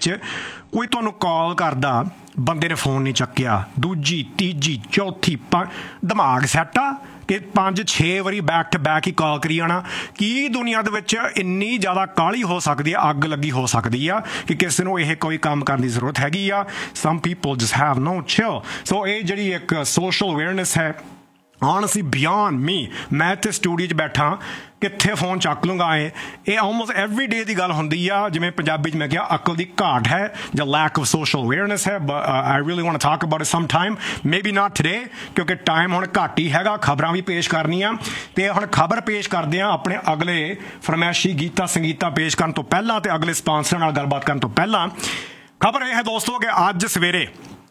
ਵਿੱਚ ਕੋਈ ਤੁਹਾਨੂੰ ਕਾਲ ਕਰਦਾ, ਬੰਦੇ ਨੇ ਫੋਨ ਨਹੀਂ ਚੱਕਿਆ, ਦੂਜੀ ਤੀਜੀ ਚੌਥੀ ਦਿਮਾਗ ਸੈੱਟ ਆ ਕਿ 5-6 ਵਾਰੀ ਬੈਕ ਟੂ ਬੈਕ ਹੀ ਕਾਲ ਕਰੀ ਜਾਣਾ। ਕੀ ਦੁਨੀਆ ਦੇ ਵਿੱਚ ਇੰਨੀ ਜ਼ਿਆਦਾ ਕਾਹਲੀ ਹੋ ਸਕਦੀ ਆ, ਅੱਗ ਲੱਗੀ ਹੋ ਸਕਦੀ ਆ ਕਿ ਕਿਸੇ ਨੂੰ ਇਹ ਕੋਈ ਕੰਮ ਕਰਨ ਦੀ ਜ਼ਰੂਰਤ ਹੈਗੀ ਆ। Some people just have no chill. ਸੋ ਇਹ ਜਿਹੜੀ ਇੱਕ ਸੋਸ਼ਲ ਅਵੇਅਰਨੈਸ ਹੈ, honestly beyond me, ਮੈਂ ਇੱਥੇ ਸਟੂਡੀਓ 'ਚ ਬੈਠਾ ਕਿੱਥੇ ਫੋਨ ਚੱਕ ਲੂੰਗਾ। ਇਹ ਆਲਮੋਸਟ ਐਵਰੀ ਡੇ ਦੀ ਗੱਲ ਹੁੰਦੀ ਆ। ਜਿਵੇਂ ਪੰਜਾਬੀ 'ਚ ਮੈਂ ਕਿਹਾ ਅਕਲ ਦੀ ਘਾਟ ਹੈ ਜਾਂ ਲੈਕ ਆਫ ਸੋਸ਼ਲ ਅਵੇਅਰਨੈਸ ਹੈ। But I really want to talk about it some time, maybe not today, ਕਿਉਂਕਿ ਟਾਈਮ ਹੁਣ ਘੱਟ ਹੀ ਹੈਗਾ। ਖਬਰਾਂ ਵੀ ਪੇਸ਼ ਕਰਨੀਆਂ ਅਤੇ ਹੁਣ ਖਬਰ ਪੇਸ਼ ਕਰਦੇ ਹਾਂ ਆਪਣੇ ਅਗਲੇ ਫਰਮੈਸ਼ੀ ਗੀਤਾ ਸੰਗੀਤਾ ਪੇਸ਼ ਕਰਨ ਤੋਂ ਪਹਿਲਾਂ ਅਤੇ ਅਗਲੇ ਸਪਾਂਸਰ ਨਾਲ ਗੱਲਬਾਤ ਕਰਨ ਤੋਂ ਪਹਿਲਾਂ ਖਬਰ ਇਹ ਹੈ ਦੋਸਤੋ ਕਿ ਅੱਜ ਸਵੇਰੇ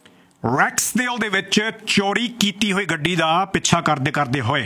ਰੈਕਸਡੇਲ ਦੇ ਵਿੱਚ ਚੋਰੀ ਕੀਤੀ ਹੋਈ ਗੱਡੀ ਦਾ ਪਿੱਛਾ ਕਰਦੇ ਹੋਏ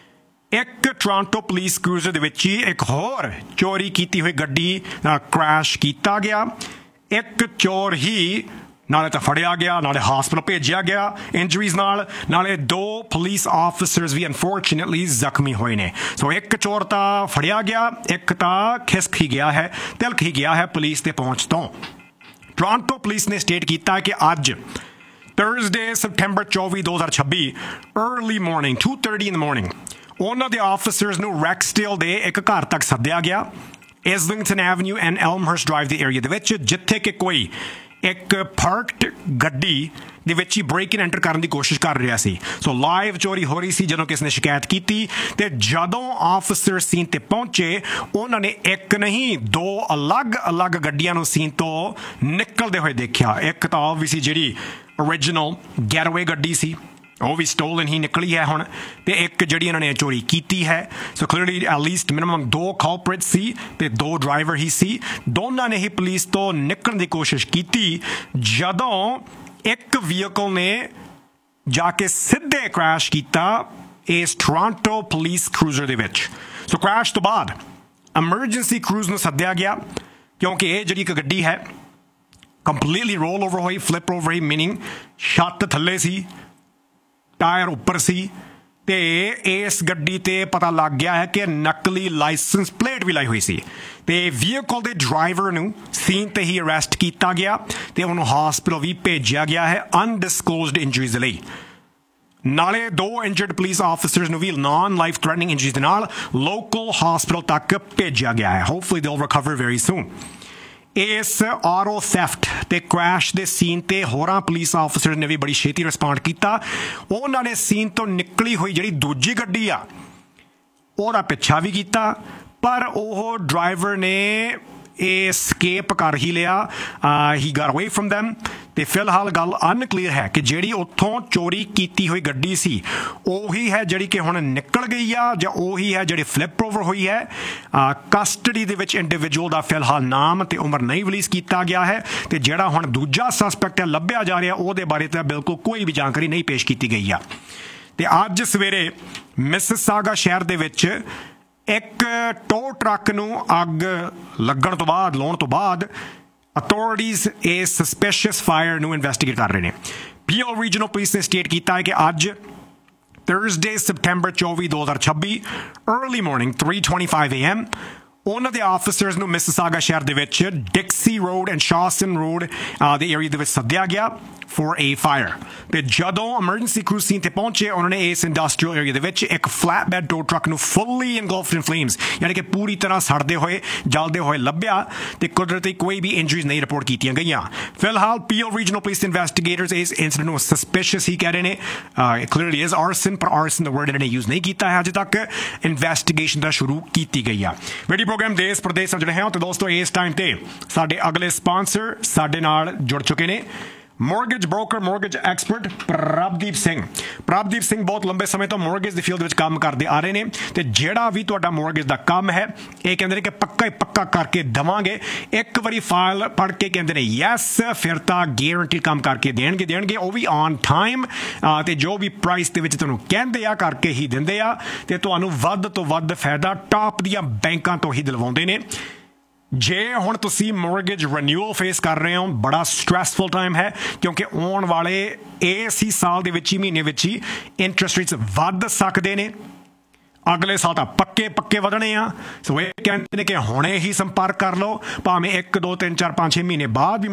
ਇੱਕ ਟੋਰਾਂਟੋ ਪੁਲਿਸ ਕਰੂਜ਼ਰ ਦੇ ਵਿੱਚ ਹੀ ਇੱਕ ਹੋਰ ਚੋਰੀ ਕੀਤੀ ਹੋਈ ਗੱਡੀ ਨਾਲ ਕ੍ਰੈਸ਼ ਕੀਤਾ ਗਿਆ। ਇੱਕ ਚੋਰ ਹੀ ਨਾਲੇ ਤਾਂ ਫੜਿਆ ਗਿਆ, ਨਾਲੇ ਹਸਪਤਾਲ ਭੇਜਿਆ ਗਿਆ ਇੰਜਰੀਜ਼ ਨਾਲ, ਨਾਲੇ 2 ਪੁਲਿਸ ਆਫਿਸਰਸ ਵੀ ਅਨਫੋਰਚੂਨੇਟਲੀ ਜ਼ਖਮੀ ਹੋਏ ਨੇ। ਸੋ ਇੱਕ ਚੋਰ ਤਾਂ ਫੜਿਆ ਗਿਆ, ਇੱਕ ਤਾਂ ਖਿਸਕ ਹੀ ਗਿਆ ਹੈ, ਤਿਲਕ ਹੀ ਗਿਆ ਹੈ ਪੁਲਿਸ ਦੇ ਪਹੁੰਚ ਤੋਂ। ਟੋਰਾਂਟੋ ਪੁਲਿਸ ਨੇ ਸਟੇਟ ਕੀਤਾ ਕਿ ਅੱਜ Thursday, September 24, 2026, early morning, 2:30 in the morning, ਉਹਨਾਂ ਦੇ ਆਫਿਸਰਸ ਨੂੰ ਰੈਕਸਡੇਲ ਦੇ ਇੱਕ ਘਰ ਤੱਕ ਸੱਦਿਆ ਗਿਆ, ਇਜ਼ਲਿੰਗਟਨ ਐਵਨਿਊ ਐਂਡ ਐਲਮਹਰਸਟ ਡਰਾਈਵ ਦੇ ਏਰੀਆ ਦੇ ਵਿੱਚ, ਜਿੱਥੇ ਕਿ ਕੋਈ ਇੱਕ ਪਾਰਕਡ ਗੱਡੀ ਦੇ ਵਿੱਚ ਹੀ ਬ੍ਰੇਕ ਇਨ ਐਂਟਰ ਕਰਨ ਦੀ ਕੋਸ਼ਿਸ਼ ਕਰ ਰਿਹਾ ਸੀ। ਸੋ ਲਾਈਵ ਚੋਰੀ ਹੋ ਰਹੀ ਸੀ ਜਦੋਂ ਕਿਸ ਨੇ ਸ਼ਿਕਾਇਤ ਕੀਤੀ ਅਤੇ ਜਦੋਂ ਆਫਿਸਰ ਸੀਨ 'ਤੇ ਪਹੁੰਚੇ ਉਹਨਾਂ ਨੇ ਇੱਕ ਨਹੀਂ 2 ਅਲੱਗ ਗੱਡੀਆਂ ਨੂੰ ਸੀਨ ਤੋਂ ਨਿਕਲਦੇ ਹੋਏ ਦੇਖਿਆ। ਇੱਕ ਤਾਂ ਆਬਵੀਅਸਲੀ ਜਿਹੜੀ ਓਰੀਜਨਲ ਗੈਟਅਵੇ ਗੱਡੀ ਸੀ ਉਹ ਵੀ ਸਟੋਲਨ ਹੀ ਨਿਕਲੀ ਹੈ ਹੁਣ, ਅਤੇ ਇੱਕ ਜਿਹੜੀ ਇਹਨਾਂ ਨੇ ਚੋਰੀ ਕੀਤੀ ਹੈ। ਸੋ ਕਲੀਅਰਲੀ ਐਟ ਲੀਸਟ ਮਿਨੀਮਮ 2 ਕਲਪ੍ਰਿਟਸ ਸੀ ਅਤੇ 2 ਡਰਾਈਵਰ ਹੀ ਸੀ। ਦੋਨਾਂ ਨੇ ਹੀ ਪੁਲਿਸ ਤੋਂ ਨਿਕਲਣ ਦੀ ਕੋਸ਼ਿਸ਼ ਕੀਤੀ ਜਦੋਂ ਇੱਕ ਵਹੀਕਲ ਨੇ ਜਾ ਕੇ ਸਿੱਧੇ ਕ੍ਰੈਸ਼ ਕੀਤਾ ਇਸ ਟੋਰਾਂਟੋ ਪੁਲਿਸ ਕਰੂਜ਼ਰ ਦੇ ਵਿੱਚ। ਸੋ ਕ੍ਰੈਸ਼ ਤੋਂ ਬਾਅਦ ਐਮਰਜੈਂਸੀ ਕਰੂਜ਼ ਨੂੰ ਸੱਦਿਆ ਗਿਆ ਕਿਉਂਕਿ ਇਹ ਜਿਹੜੀ ਇੱਕ ਗੱਡੀ ਹੈ ਕੰਪਲੀਟਲੀ ਰੋਲ ਓਵਰ ਹੋਈ, ਫਲਿਪ ਓਵਰ ਹੋਈ, ਮੀਨਿੰਗ ਛੱਤ ਥੱਲੇ ਸੀ, ਟਾਇਰ ਉੱਪਰ ਸੀ ਅਤੇ ਇਸ ਗੱਡੀ 'ਤੇ ਪਤਾ ਲੱਗ ਗਿਆ ਹੈ ਕਿ ਨਕਲੀ ਲਾਇਸੈਂਸ ਪਲੇਟ ਵੀ ਲਾਈ ਹੋਈ ਸੀ ਅਤੇ ਵਹੀਕਲ ਦੇ ਡਰਾਈਵਰ ਨੂੰ ਸੀਨ 'ਤੇ ਹੀ ਅਰੈਸਟ ਕੀਤਾ ਗਿਆ ਅਤੇ ਉਹਨੂੰ ਹਸਪਤਾਲ ਵੀ ਭੇਜਿਆ ਗਿਆ ਹੈ ਅਨਡਿਸਕਲੋਜ਼ਡ ਇੰਜਰੀਜ਼ ਦੇ ਲਈ। ਨਾਲੇ 2 ਇੰਜਰਡ ਪੁਲਿਸ ਆਫਿਸਰਸ ਨੂੰ ਵੀ ਨਾਨ ਲਾਈਫ ਥ੍ਰੈਟਨਿੰਗ ਇੰਜਰੀਜ਼ ਦੇ ਨਾਲ ਲੋਕਲ ਹਸਪਤਾਲ ਤੱਕ ਭੇਜਿਆ ਗਿਆ ਹੈ। Hopefully they will recover very soon. ਇਸ ਆਟੋ ਥੈਫਟ ਤੇ ਕ੍ਰੈਸ਼ ਦੇ ਸੀਨ 'ਤੇ ਹੋਰਾਂ ਪੁਲਿਸ ਆਫਿਸਰ ਨੇ ਵੀ ਬੜੀ ਛੇਤੀ ਰਿਸਪੌਂਡ ਕੀਤਾ। ਉਹਨਾਂ ਨੇ ਸੀਨ ਤੋਂ ਨਿਕਲੀ ਹੋਈ ਜਿਹੜੀ ਦੂਜੀ ਗੱਡੀ ਆ ਉਹਦਾ ਪਿੱਛਾ ਵੀ ਕੀਤਾ, ਪਰ ਉਹ ਡਰਾਈਵਰ ਨੇ ਇਹ ਸਕੇਪ ਕਰ ਹੀ ਲਿਆ। ਹੀ ਗਾਟ ਅਵੇ ਫਰਮ ਦੈਮ। ਅਤੇ ਫਿਲਹਾਲ ਗੱਲ ਅਨਕਲੀਅਰ ਹੈ ਕਿ ਜਿਹੜੀ ਉੱਥੋਂ ਚੋਰੀ ਕੀਤੀ ਹੋਈ ਗੱਡੀ ਸੀ ਉਹੀ ਹੈ ਜਿਹੜੀ ਕਿ ਹੁਣ ਨਿਕਲ ਗਈ ਆ ਜਾਂ ਉਹੀ ਹੈ ਜਿਹੜੀ ਫਲਿਪ ਓਵਰ ਹੋਈ ਹੈ। ਕਸਟਡੀ ਦੇ ਵਿੱਚ ਇੰਡੀਵਿਜੂਅਲ ਦਾ ਫਿਲਹਾਲ ਨਾਮ ਅਤੇ ਉਮਰ ਨਹੀਂ ਰਿਲੀਜ਼ ਕੀਤਾ ਗਿਆ ਹੈ ਅਤੇ ਜਿਹੜਾ ਹੁਣ ਦੂਜਾ ਸਸਪੈਕਟ ਹੈ ਲੱਭਿਆ ਜਾ ਰਿਹਾ ਉਹਦੇ ਬਾਰੇ ਤਾਂ ਬਿਲਕੁਲ ਕੋਈ ਵੀ ਜਾਣਕਾਰੀ ਨਹੀਂ ਪੇਸ਼ ਕੀਤੀ ਗਈ ਆ। ਅਤੇ ਅੱਜ ਸਵੇਰੇ ਮਿਸਿਸਾਗਾ ਸ਼ਹਿਰ ਦੇ ਵਿੱਚ ਇੱਕ ਟੋ ਟਰੱਕ ਨੂੰ ਅੱਗ ਲੱਗਣ ਤੋਂ ਬਾਅਦ ਲਾਉਣ ਤੋਂ ਬਾਅਦ ਅਥਾਰਟੀਜ਼ ਇਸ ਸਸਪੀਸ਼ੀਅਸ ਫਾਇਰ ਨੂੰ ਇਨਵੈਸਟੀਗੇਟ ਕਰ ਰਹੇ ਨੇ। ਪੀਓ ਰੀਜਨਲ ਪੁਲਿਸ ਨੇ ਸਟੇਟ ਕੀਤਾ ਹੈ ਕਿ ਅੱਜ Thursday, September 24, 2026, early morning, 3:25 AM, ਉਹਨਾਂ ਦੇ ਆਫਿਸਰਸ ਨੂੰ ਮਿਸਿਸਾਗਾ ਸ਼ਹਿਰ ਦੇ ਵਿੱਚ ਡਿਕਸੀ ਰੋਡ ਐਂਡ ਸ਼ਾਸਨ ਰੋਡ ਦੇ ਏਰੀਆ ਦੇ ਵਿੱਚ ਸੱਦਿਆ ਗਿਆ ਫॉर a fire। ਅਤੇ ਜਦੋਂ ਐਮਰਜੈਂਸੀ ਕਰੂਜ਼ ਸੀਨ 'ਤੇ ਪਹੁੰਚੇ ਉਹਨਾਂ ਨੇ ਇਸ ਇੰਡਸਟਰੀਅਲ ਏਰੀਆ ਦੇ ਵਿੱਚ ਇੱਕ ਫਲੈਟ ਬੈਡ ਟੋ ਟਰੱਕ ਨੂੰ ਫੁੱਲੀ ਇਨਗਲਫਡ ਇਨ ਫਲੇਮਸ, ਯਾਨੀ ਕਿ ਪੂਰੀ ਤਰ੍ਹਾਂ ਸੜਦੇ ਹੋਏ ਜਲਦੇ ਹੋਏ ਲੱਭਿਆ ਅਤੇ ਕੁਦਰਤੀ ਕੋਈ ਵੀ ਇੰਜਰੀਜ਼ ਨਹੀਂ ਰਿਪੋਰਟ ਕੀਤੀਆਂ ਗਈਆਂ। ਫਿਲਹਾਲ ਪੀਓ ਰੀਜਨਲ ਪੁਲਿਸ ਇਨਵੈਸਟੀਗੇਟਰਸ ਇਸ ਇੰਸੀਡੈਂਟ ਨੂੰ ਸਸਪੀਸ਼ੀਅਸ ਹੀ ਕਹਿ ਰਹੇ ਨੇ। ਕਲੀਅਰਲੀ ਇਜ਼ ਆਰਸਨ, ਪਰ ਆਰਸਨ ਦਾ ਵਰਡ ਇਹਨਾਂ ਨੇ ਯੂਜ਼ ਨਹੀਂ ਕੀਤਾ ਹੈ ਅਜੇ ਤੱਕ। ਇਨਵੈਸਟੀਗੇਸ਼ਨ ਦਾ ਸ਼ੁਰੂ ਕੀਤੀ ਗਈ ਆ। ਵੀਡੀਓ ਪ੍ਰੋਗਰਾਮ ਦੇਸ਼ ਪ੍ਰਦੇਸ਼ ਜਿਹੜੇ ਹੈ ਅਤੇ ਦੋਸਤੋ ਇਸ ਟਾਈਮ 'ਤੇ ਸਾਡੇ ਅਗਲੇ ਸਪਾਂਸਰ ਸਾਡੇ ਨਾਲ ਜੁੜ ਚੁੱਕੇ ਨੇ। Mortgage broker, mortgage expert Prabhdeep Singh. Prabhdeep Singh ਬਹੁਤ ਲੰਬੇ ਸਮੇਂ ਤੋਂ ਮੋਰਗੇਜ ਦੀ ਫੀਲਡ ਵਿੱਚ ਕੰਮ ਕਰਦੇ ਆ ਰਹੇ ਨੇ ਅਤੇ ਜਿਹੜਾ ਵੀ ਤੁਹਾਡਾ ਮੋਰਗੇਜ ਦਾ ਕੰਮ ਹੈ ਇਹ ਕਹਿੰਦੇ ਨੇ ਕਿ ਪੱਕਾ ਹੀ ਪੱਕਾ ਕਰਕੇ ਦੇਵਾਂਗੇ। ਇੱਕ ਵਾਰੀ ਫਾਈਲ ਪੜ੍ਹ ਕੇ ਕਹਿੰਦੇ ਨੇ ਯੈਸ, ਫਿਰ ਤਾਂ ਗੇਰੰਟੀ ਕੰਮ ਕਰਕੇ ਦੇਣਗੇ ਉਹ ਵੀ ਔਨ ਟਾਈਮ ਅਤੇ ਜੋ ਵੀ ਪ੍ਰਾਈਸ ਦੇ ਵਿੱਚ ਤੁਹਾਨੂੰ ਕਹਿੰਦੇ ਆ ਕਰਕੇ ਹੀ ਦਿੰਦੇ ਆ ਅਤੇ ਤੁਹਾਨੂੰ ਵੱਧ ਤੋਂ ਵੱਧ ਫਾਇਦਾ ਟਾਪ ਦੀਆਂ ਬੈਂਕਾਂ ਤੋਂ ਹੀ ਦਿਲਵਾਉਂਦੇ ਨੇ। ਜੇ ਹੁਣ ਤੁਸੀਂ ਮੋਰਗੇਜ ਰੀਨਿਊਅਲ ਫੇਸ ਕਰ ਰਹੇ ਹੋ, ਬੜਾ ਸਟ੍ਰੈਸਫੁਲ ਟਾਈਮ ਹੈ ਕਿਉਂਕਿ ਆਉਣ ਵਾਲੇ ਇਸ ਹੀ ਸਾਲ ਦੇ ਵਿੱਚ ਹੀ ਮਹੀਨੇ ਵਿੱਚ ਹੀ ਇੰਟਰਸਟ ਰੇਟਸ ਵੱਧ ਸਕਦੇ ਨੇ। ਅਗਲੇ ਸਾਲ ਤਾਂ ਪੱਕੇ ਵਧਣੇ ਆ। ਸੋ ਇਹ ਕਹਿੰਦੇ ਨੇ ਕਿ ਹੁਣੇ ਹੀ ਸੰਪਰਕ ਕਰ ਲਓ, ਭਾਵੇਂ 1 2 3 4 5 6 ਮਹੀਨੇ ਬਾਅਦ ਵੀ